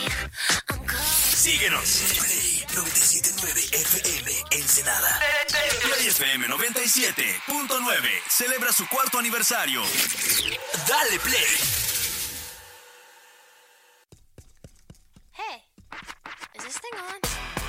Síguenos. Play 97.9 FM Ensenada. Play FM 97.9 celebra su 4º aniversario. Dale play. Hey, is this thing on?